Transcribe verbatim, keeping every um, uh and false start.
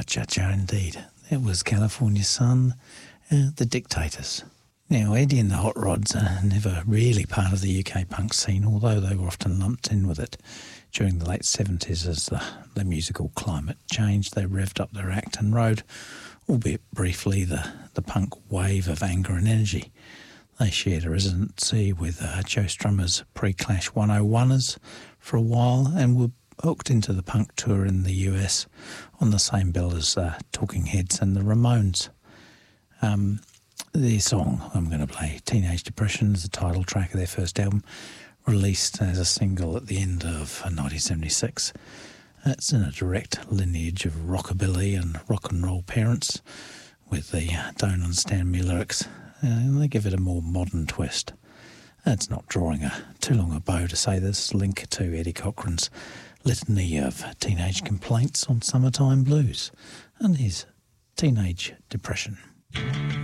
Cha-cha indeed. That was California Sun, uh, the Dictators. Now, Eddie and the Hot Rods are never really part of the U K punk scene, although they were often lumped in with it. During the late seventies, as the, the musical climate changed, they revved up their act and rode, albeit briefly, the, the punk wave of anger and energy. They shared a residency with uh, Joe Strummer's pre-Clash one oh oneers for a while and were hooked into the punk tour in the U S on the same bill as uh, Talking Heads and the Ramones. Um, their song I'm going to play, Teenage Depression, is the title track of their first album, released as a single at the end of nineteen seventy-six. It's in a direct lineage of rockabilly and rock and roll parents with the uh, Don't Understand Me lyrics, uh, and they give it a more modern twist. It's not drawing a too long a bow to say this link to Eddie Cochran's litany of teenage complaints on Summertime Blues and his Teenage Depression.